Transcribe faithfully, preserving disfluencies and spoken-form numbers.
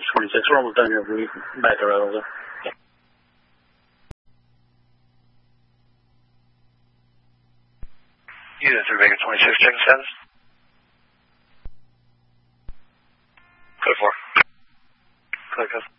twenty-six. We're almost done here. We can back her out over there. Unit three Vegas twenty-six, checking status. Code four. Code, code.